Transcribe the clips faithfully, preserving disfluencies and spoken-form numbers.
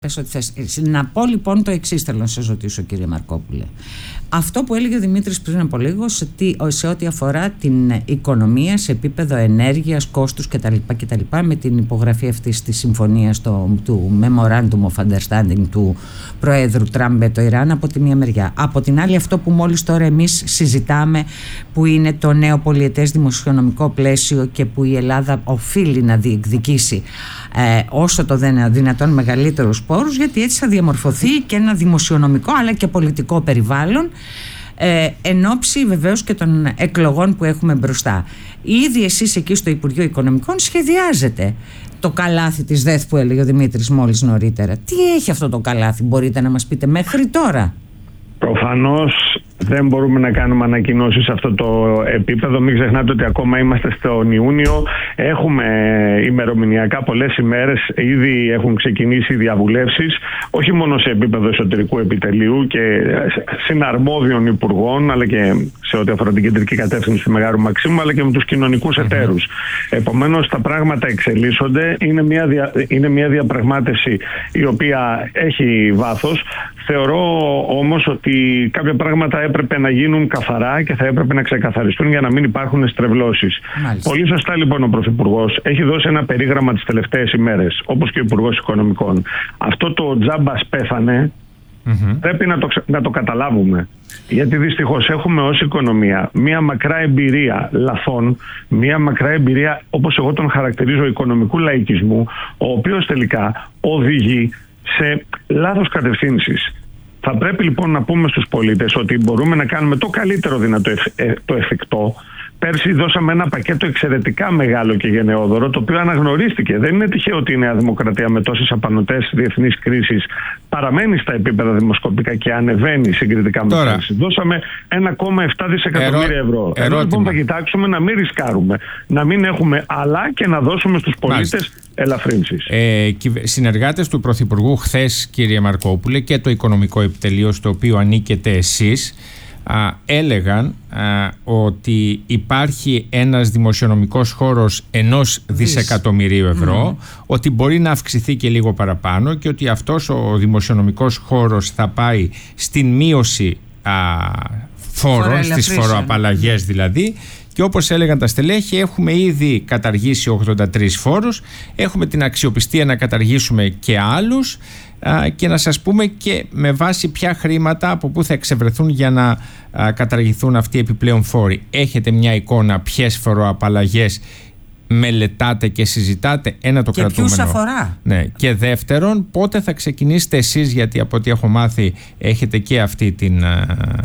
Πες ό,τι θες. Να πω λοιπόν το εξής, θέλω να σας ρωτήσω, κύριε Μαρκόπουλε. Αυτό που έλεγε ο Δημήτρης πριν από λίγο σε, τι, σε ό,τι αφορά την οικονομία σε επίπεδο ενέργειας, κόστους κτλ. κτλ με την υπογραφή αυτής της συμφωνίας το, του Memorandum of Understanding του Προέδρου Τραμπ με το Ιράν από τη μία μεριά. Από την άλλη, αυτό που μόλις τώρα εμείς συζητάμε, που είναι το νέο πολιετές δημοσιονομικό πλαίσιο και που η Ελλάδα οφείλει να διεκδικήσει ε, όσο το δυνατόν μεγαλύτερους πόρους, γιατί έτσι θα διαμορφωθεί και ένα δημοσιονομικό αλλά και πολιτικό περιβάλλον ε, εν ώψη βεβαίως και των εκλογών που έχουμε μπροστά. Ήδη εσείς εκεί στο Υπουργείο Οικονομικών σχεδιάζετε το καλάθι της ΔΕΘ που έλεγε ο Δημήτρης μόλις νωρίτερα. Τι έχει αυτό το καλάθι, μπορείτε να μας πείτε μέχρι τώρα? Προφανώς δεν μπορούμε να κάνουμε ανακοινώσεις σε αυτό το επίπεδο. Μην ξεχνάτε ότι ακόμα είμαστε στον Ιούνιο. Έχουμε ημερομηνιακά πολλές ημέρες. Ήδη έχουν ξεκινήσει διαβουλεύσεις, όχι μόνο σε επίπεδο εσωτερικού επιτελείου και συναρμόδιων υπουργών, αλλά και σε ό,τι αφορά την κεντρική κατεύθυνση του Μεγάρου Μαξίμου, αλλά και με τους κοινωνικούς εταίρους. Επομένως, τα πράγματα εξελίσσονται. Είναι μια, δια, είναι μια διαπραγμάτευση η οποία έχει βάθος. Θεωρώ όμως ότι κάποια πράγματα έπρεπε να γίνουν καθαρά και θα έπρεπε να ξεκαθαριστούν για να μην υπάρχουν στρεβλώσεις. Μάλιστα. Πολύ σωστά λοιπόν ο Πρωθυπουργός έχει δώσει ένα περίγραμμα τις τελευταίες ημέρες, όπως και ο Υπουργός Οικονομικών. Αυτό το τζάμπας πέθανε. Mm-hmm. Πρέπει να το, να το καταλάβουμε. Γιατί δυστυχώς έχουμε ως οικονομία μία μακρά εμπειρία λαθών, μία μακρά εμπειρία, όπως εγώ τον χαρακτηρίζω, οικονομικού λαϊκισμού, ο οποίος τελικά οδηγεί σε λάθος κατευθύνσεις. Θα πρέπει λοιπόν να πούμε στους πολίτες ότι μπορούμε να κάνουμε το καλύτερο δυνατό εφ, ε, το εφικτό. Πέρσι δώσαμε ένα πακέτο εξαιρετικά μεγάλο και γενναιόδωρο, το οποίο αναγνωρίστηκε. Δεν είναι τυχαίο ότι η Νέα Δημοκρατία με τόσες απανωτές διεθνείς κρίσεις παραμένει στα επίπεδα δημοσκοπικά και ανεβαίνει συγκριτικά με πέρσι. Δώσαμε ένα κόμμα επτά δισεκατομμύρια Ερώ... ευρώ. Εδώ λοιπόν θα κοιτάξουμε να μην ρισκάρουμε, να μην έχουμε, αλλά και να δώσουμε στους πολίτες ελαφρύνσεις. Ε, συνεργάτες του Πρωθυπουργού χθες, κύριε Μαρκόπουλε, και το Οικονομικό Επιτελείο, στο οποίο ανήκετε εσείς, Α, έλεγαν α, ότι υπάρχει ένας δημοσιονομικός χώρος ενός δισεκατομμυρίου ευρώ, mm. ότι μπορεί να αυξηθεί και λίγο παραπάνω και ότι αυτός ο δημοσιονομικός χώρος θα πάει στην μείωση α, φόρων, στις φοροαπαλλαγές δηλαδή. Και όπως έλεγαν τα στελέχη, έχουμε ήδη καταργήσει ογδόντα τρεις φόρους, έχουμε την αξιοπιστία να καταργήσουμε και άλλους α, και να σας πούμε και με βάση ποια χρήματα από πού θα εξευρεθούν για να α, καταργηθούν αυτοί οι επιπλέον φόροι. Έχετε μια εικόνα ποιες φοροαπαλλαγές μελετάτε και συζητάτε? Ένα το και κρατούμενο. Και ποιους αφορά. Ναι. Και δεύτερον, πότε θα ξεκινήσετε εσείς, γιατί από ό,τι έχω μάθει έχετε και αυτή την... Α,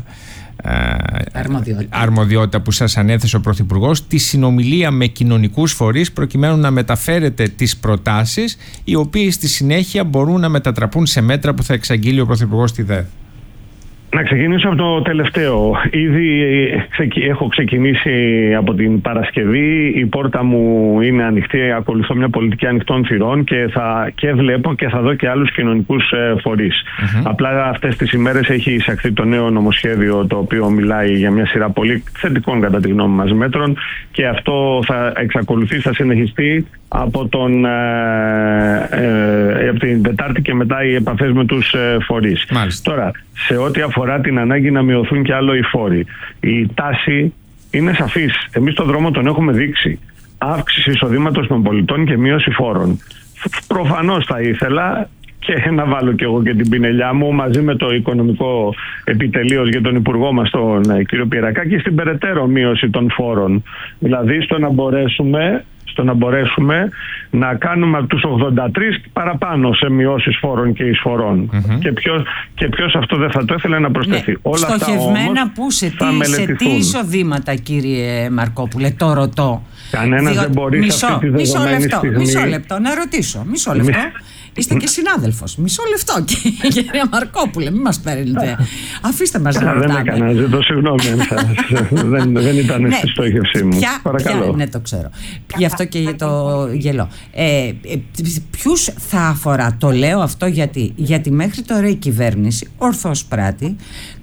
Αρμοδιότητα. αρμοδιότητα που σας ανέθεσε ο Πρωθυπουργός, τη συνομιλία με κοινωνικούς φορείς προκειμένου να μεταφέρετε τις προτάσεις, οι οποίες στη συνέχεια μπορούν να μετατραπούν σε μέτρα που θα εξαγγείλει ο Πρωθυπουργός στη ΔΕΘ. Να ξεκινήσω από το τελευταίο. Ήδη έχω ξεκινήσει από την Παρασκευή. Η πόρτα μου είναι ανοιχτή. Ακολουθώ μια πολιτική ανοιχτών θυρών και, θα, και βλέπω και θα δω και άλλους κοινωνικούς φορείς. Mm-hmm. Απλά αυτές τις ημέρες έχει εισαχθεί το νέο νομοσχέδιο, το οποίο μιλάει για μια σειρά πολύ θετικών κατά τη γνώμη μας μέτρων, και αυτό θα εξακολουθεί, θα συνεχιστεί από, τον, ε, ε, από την Τετάρτη και μετά οι επαφές με τους ε, φορείς. Μάλιστα. Τώρα, σε ό,τι αφορά την ανάγκη να μειωθούν και άλλο οι φόροι, η τάση είναι σαφής. Εμείς τον δρόμο τον έχουμε δείξει. Αύξηση εισοδήματος των πολιτών και μείωση φόρων. Προφανώς θα ήθελα και να βάλω και εγώ και την πινελιά μου μαζί με το Οικονομικό Επιτελείο για τον Υπουργό μας, τον κύριο Πιερακάκη, στην περαιτέρω μείωση των φόρων. Δηλαδή στο να μπορέσουμε... στο να μπορέσουμε να κάνουμε από τους ογδόντα τρεις παραπάνω σε μειώσεις φόρων και εισφορών. Mm-hmm. Και, ποιος, και ποιος αυτό δεν θα το ήθελε να προσθεθεί. Ναι, όλα στοχευμένα αυτά που σε τι, σε τι εισοδήματα, κύριε Μαρκόπουλε, το ρωτώ. Κανένας Διό... δεν μπορεί μισό, σε αυτή τη μισό δεδομένη λεπτό, στιγμή... Μισό λεπτό, να ρωτήσω. Μισό λεπτό. Είστε και συνάδελφος. Μισό λεπτό, κύριε Μαρκόπουλε, μην μας παίρνετε. Αφήστε μας να ρωτάμε. Δεν έκανα, ζητώ συγγνώμη. δεν, δεν ήταν στη στόχευσή μου. Ποια, Παρακαλώ. Ποια, ναι, το ξέρω. Γι' αυτό και για το γελό. Ε, ποιους θα αφορά? Το λέω αυτό γιατί, γιατί μέχρι τώρα η κυβέρνηση ορθώς πράττει,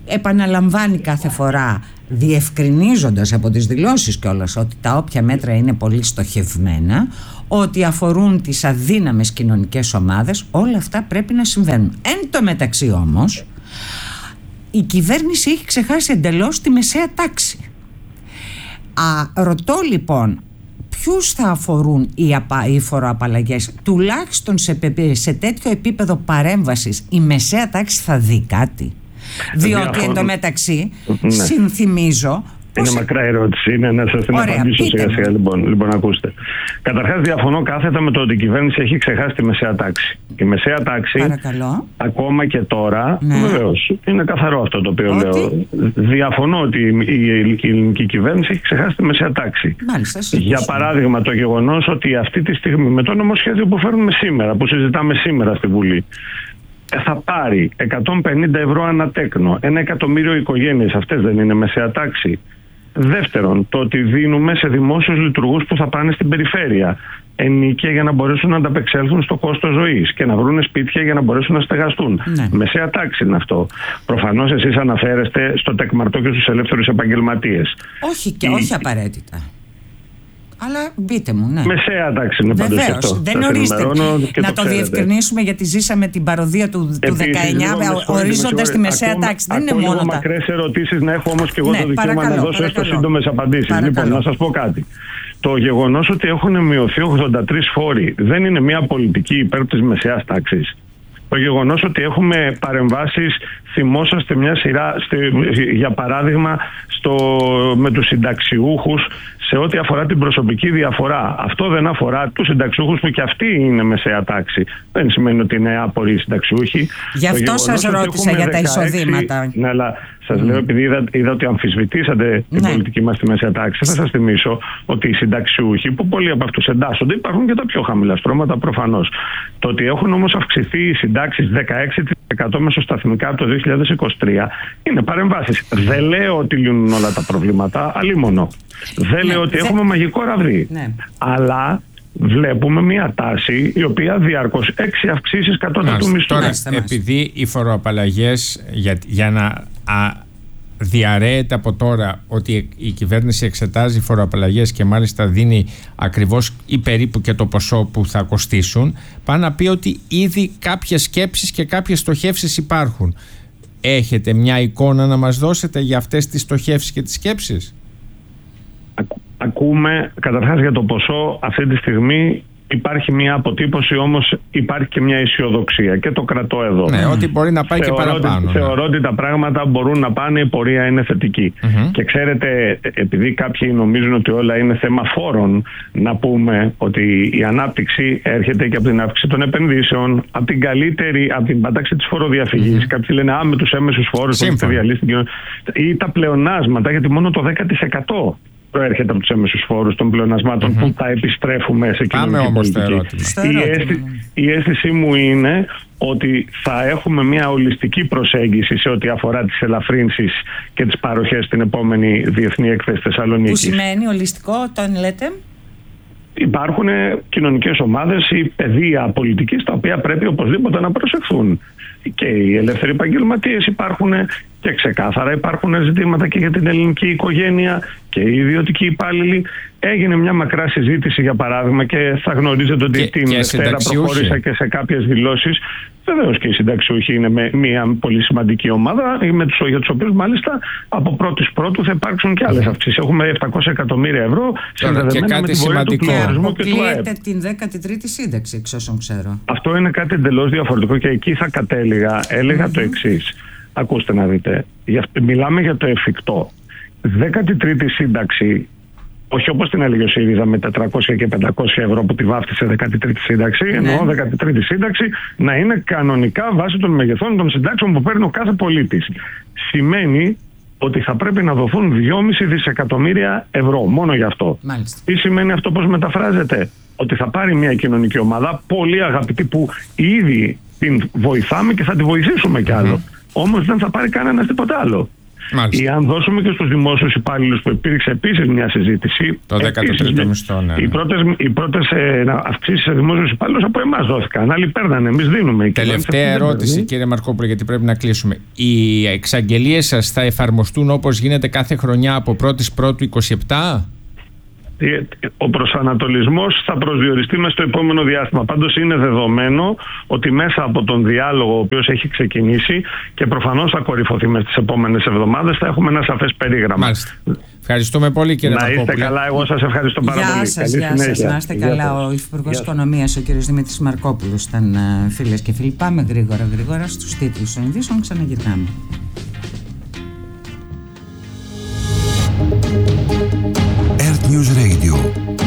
επαναλαμβάνει κάθε φορά, διευκρινίζοντας από τις δηλώσεις κιόλας ότι τα όποια μέτρα είναι πολύ στοχευμένα, ότι αφορούν τις αδύναμες κοινωνικές ομάδες. Όλα αυτά πρέπει να συμβαίνουν. Εν τω μεταξύ όμως, η κυβέρνηση έχει ξεχάσει εντελώς τη μεσαία τάξη. Α, ρωτώ λοιπόν, ποιους θα αφορούν οι, απα, οι φοροαπαλλαγές? Τουλάχιστον σε, σε τέτοιο επίπεδο παρέμβασης η μεσαία τάξη θα δει κάτι? Διότι εν τω μεταξύ, ναι, συνθυμίζω. Είναι πώς... μακρά ερώτηση. Είναι να σας την Ωραία, απαντήσω σιγά σιγά. Λοιπόν, λοιπόν, ακούστε. Καταρχάς, διαφωνώ κάθετα με το ότι η κυβέρνηση έχει ξεχάσει τη μεσαία τάξη. Η μεσαία τάξη, παρακαλώ, ακόμα και τώρα, ναι, βεβαίως, είναι καθαρό αυτό το οποίο ότι... λέω. Διαφωνώ ότι η ελληνική κυβέρνηση έχει ξεχάσει τη μεσαία τάξη. Μάλιστα, για παράδειγμα, το γεγονός ότι αυτή τη στιγμή, με το νομοσχέδιο που φέρνουμε σήμερα, που συζητάμε σήμερα στη Βουλή, θα πάρει εκατόν πενήντα ευρώ ανατέκνο. Ένα εκατομμύριο οικογένειες, αυτές δεν είναι μεσαία τάξη? Δεύτερον, το ότι δίνουμε σε δημόσιους λειτουργούς που θα πάνε στην περιφέρεια ενίκεια για να μπορέσουν να ανταπεξέλθουν στο κόστος ζωής και να βρουν σπίτια για να μπορέσουν να στεγαστούν. Ναι. Μεσαία τάξη είναι αυτό. Προφανώς εσείς αναφέρεστε στο τεκμαρτό και στους ελεύθερους επαγγελματίες. Όχι και Η... όχι απαραίτητα. Αλλά μπείτε μου, ναι. Μεσαία τάξη είναι πάντως αυτό. Δεν ορίστε να το, το διευκρινίσουμε, γιατί ζήσαμε την παροδία του, του δεκαεννιά ορίζοντας τη μεσαία ακόμα, τάξη. Δεν είναι μόνο τα... μακρές ερωτήσεις να έχω όμως και εγώ, ναι, το δικαίωμα παρακαλώ, να δώσω παρακαλώ. έστω σύντομες απαντήσεις. Παρακαλώ. Λοιπόν, να σας πω κάτι. Το γεγονός ότι έχουν μειωθεί ογδόντα τρεις φόροι δεν είναι μια πολιτική υπέρ της μεσαίας τάξης? Το γεγονός ότι έχουμε παρεμβάσεις, θυμόσαστε μια σειρά, στη, για παράδειγμα στο, με τους συνταξιούχους σε ό,τι αφορά την προσωπική διαφορά. Αυτό δεν αφορά τους συνταξιούχους που και αυτοί είναι μεσαία τάξη. Δεν σημαίνει ότι είναι άποροι συνταξιούχοι. Γι' αυτό σας ρώτησα για τα εισοδήματα. Ναι, αλλά σας mm. λέω, επειδή είδα, είδα ότι αμφισβητήσατε την, ναι, πολιτική μας στη μεσαία τάξη, θα σας θυμίσω ότι οι συνταξιούχοι, που πολλοί από αυτούς εντάσσονται, υπάρχουν και τα πιο χαμηλά στρώματα προφανώς. Το ότι έχουν όμως αυξηθεί οι συντάξεις δεκαέξι τοις εκατό μεσοσταθμικά από το δύο χιλιάδες είκοσι τρία είναι παρεμβάσεις. Δεν λέω ότι λύνουν όλα τα προβλήματα, αλλήμονο. Δεν ναι, λέω ότι δε... έχουμε μαγικό ραβδί. Ναι. Αλλά βλέπουμε μια τάση η οποία διαρκώς έξι αυξήσεις κατώτατου μισθού. Τώρα, επειδή οι φοροαπαλλαγές για, για να α, διαρρέεται από τώρα ότι η κυβέρνηση εξετάζει φοροαπαλλαγές και μάλιστα δίνει ακριβώς ή περίπου και το ποσό που θα κοστίσουν, πάει να πει ότι ήδη κάποιες σκέψεις και κάποιες στοχεύσεις υπάρχουν. Έχετε μια εικόνα να μας δώσετε για αυτές τις στοχεύσεις και τις σκέψεις? Ακού, ακούμε καταρχάς για το ποσό αυτή τη στιγμή. Υπάρχει μια αποτύπωση, όμως υπάρχει και μια αισιοδοξία και το κρατώ εδώ. Ναι, ότι μπορεί να πάει θεωρώ και παραπάνω. Ότι, ναι. Θεωρώ ότι τα πράγματα μπορούν να πάνε, η πορεία είναι θετική. Mm-hmm. Και ξέρετε, επειδή κάποιοι νομίζουν ότι όλα είναι θέμα φόρων, να πούμε ότι η ανάπτυξη έρχεται και από την αύξηση των επενδύσεων, από την καλύτερη, από την πατάξη της φοροδιαφυγής. Mm-hmm. Κάποιοι λένε α, με τους έμεσους φόρους που έχετε διαλύσει την κοινωνία. Ή τα πλεονάσματα, γιατί μόνο το δέκα τοις εκατό προέρχεται από τους έμεσους φόρους των πλεονασμάτων, mm-hmm, που τα επιστρέφουμε σε κοινωνική πολιτική. Η, αίσθη, η αίσθησή μου είναι ότι θα έχουμε μια ολιστική προσέγγιση σε ό,τι αφορά τις ελαφρύνσεις και τις παροχές στην επόμενη Διεθνή Έκθεση Θεσσαλονίκης. Που σημαίνει ολιστικό, τον λέτε? Υπάρχουν κοινωνικές ομάδες ή πεδία πολιτικής τα οποία πρέπει οπωσδήποτε να προσεχθούν. Και οι ελεύθεροι επαγγελματίες υπάρχουν και ξεκάθαρα υπάρχουν ζητήματα και για την ελληνική οικογένεια και οι ιδιωτικοί υπάλληλοι. Έγινε μια μακρά συζήτηση, για παράδειγμα, και θα γνωρίζετε ότι την Δευτέρα προχώρησα και σε κάποιες δηλώσεις. Βεβαίως και οι συνταξιούχοι είναι με μια πολύ σημαντική ομάδα, με τους, για τους οποίους μάλιστα από πρώτης πρώτου θα υπάρξουν και άλλες αυξήσεις. Έχουμε επτακόσια εκατομμύρια ευρώ συνδεδεμένα με την βοήθεια του πληθωρισμού και του ΑΕΠ. Αποκλείεται την δέκατη τρίτη σύνταξη, εξ όσων ξέρω. Αυτό είναι κάτι εντελώς διαφορετικό και εκεί θα κατέληγα. Έλεγα mm-hmm. το εξής. Ακούστε να δείτε. Μιλάμε για το εφικτό. δέκατη τρίτη σύνταξη, όχι όπως την έλεγε ο ΣΥΡΙΖΑ με τετρακόσια και πεντακόσια ευρώ που τη βάφτισε δέκατη τρίτη σύνταξη, ναι. Εννοώ δέκατη τρίτη σύνταξη να είναι κανονικά βάσει των μεγεθών των συντάξεων που παίρνει ο κάθε πολίτης. Σημαίνει ότι θα πρέπει να δοθούν δυόμισι δισεκατομμύρια ευρώ μόνο γι' αυτό. Μάλιστα. Τι σημαίνει αυτό, πώς μεταφράζεται? Ότι θα πάρει μια κοινωνική ομάδα πολύ αγαπητή που ήδη την βοηθάμε και θα τη βοηθήσουμε κι άλλο. Mm-hmm. Όμως δεν θα πάρει κανένας τίποτα άλλο. Ή αν δώσουμε και στους δημόσιους υπάλληλους, που υπήρξε επίσης μια συζήτηση. Το δέκατο τρίτο μισθό, ναι. Οι πρώτες, οι πρώτες ε, αυξήσεις σε δημόσιους υπάλληλους από εμάς δόθηκαν. Άλλοι παίρνανε, εμείς δίνουμε. Τελευταία ερώτηση, κύριε Μαρκόπουλε, γιατί πρέπει να κλείσουμε. Οι εξαγγελίες σας θα εφαρμοστούν όπως γίνεται κάθε χρονιά από πρώτη Πρώτου είκοσι επτά? Ο προσανατολισμός θα προσδιοριστεί μες στο επόμενο διάστημα. Πάντως είναι δεδομένο ότι μέσα από τον διάλογο ο οποίος έχει ξεκινήσει και προφανώς θα κορυφωθεί μες τις επόμενες εβδομάδες, θα έχουμε ένα σαφές περίγραμμα. Μάλιστα. Ευχαριστούμε πολύ, κύριε Μαρκόπουλε. Να είστε καλά, εγώ σας ευχαριστώ πάρα γεια πολύ. Σας, γεια σας, να είστε καλά. Ο Υφυπουργός Οικονομίας, ο κύριος Δημήτρης Μαρκόπουλος, ήταν, φίλες και φίλοι. Πάμε γρήγορα, γρήγορα στους τίτλους των ειδήσεων, ξαναγυρνάμε.